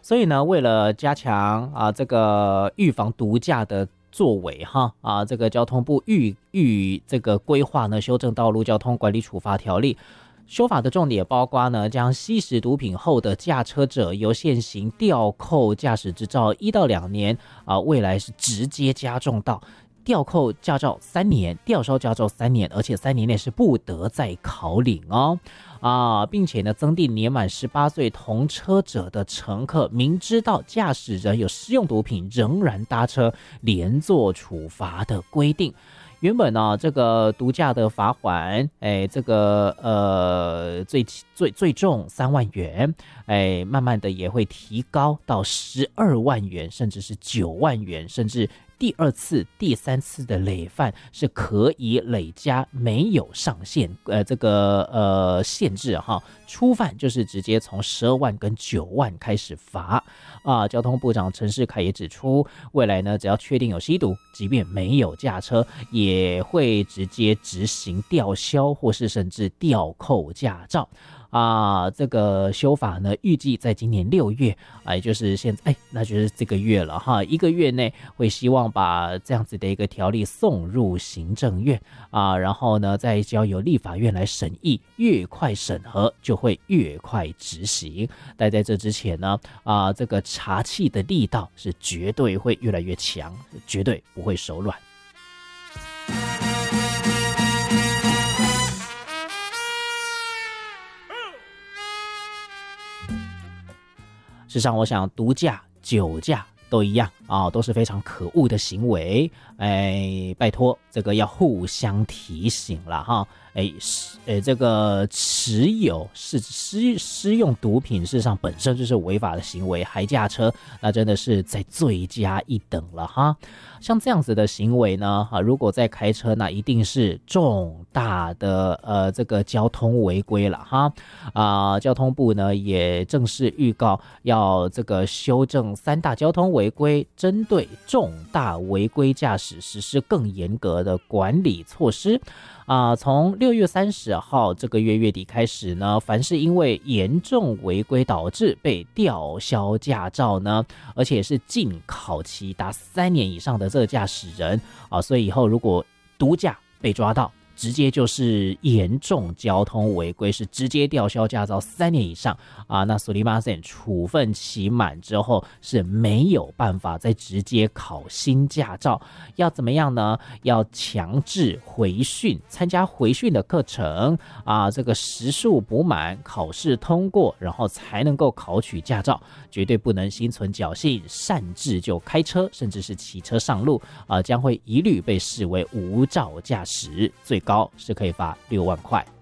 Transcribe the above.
所以呢，为了加强这个预防毒驾的作为这个交通部这个规划呢，修正道路交通管理处罚条例。修法的重点包括呢，将吸食毒品后的驾车者由现行吊扣驾驶执照1到2年未来是直接加重到吊扣驾照3年，吊销驾照3年，而且3年内是不得再考领并且呢，增订年满18岁同车者的乘客，明知道驾驶人有施用毒品仍然搭车，连坐处罚的规定。原本呢，这个毒驾的罚款，这个最重3万元，慢慢的也会提高到12万元，甚至是9万元，甚至第2次、第3次的累犯是可以累加，没有上限，限制初犯就是直接从12万跟9万开始罚交通部长陈世凯也指出，未来呢，只要确定有吸毒，即便没有驾车，也会直接执行吊销或是甚至吊扣驾照。这个修法呢，预计在今年6月也就是现在那就是这个月了1个月内会希望把这样子的一个条例送入行政院然后呢再交由立法院来审议，越快审核就会越快执行。但在这之前呢这个查缉的力道是绝对会越来越强，绝对不会手软。事实上我想毒驾、酒驾都一样都是非常可恶的行为，拜托这个要互相提醒了这个持有施用毒品事实上本身就是违法的行为，还驾车，那真的是在罪加一等了像这样子的行为呢如果在开车，那一定是重大的这个交通违规了交通部呢也正式预告要这个修正3大交通违规，针对重大违规驾驶实施更严格的管理措施从6月30号这个月月底开始呢，凡是因为严重违规导致被吊销驾照呢，而且是禁考期达3年以上的这个驾驶人所以以后如果毒驾被抓到，直接就是严重交通违规，是直接吊销驾照3年以上那苏里马森处分期满之后是没有办法再直接考新驾照，要怎么样呢？要强制回训，参加回训的课程这个时数补满，考试通过，然后才能够考取驾照，绝对不能心存侥幸擅自就开车，甚至是骑车上路将会一律被视为无照驾驶，最高是可以罚6万块。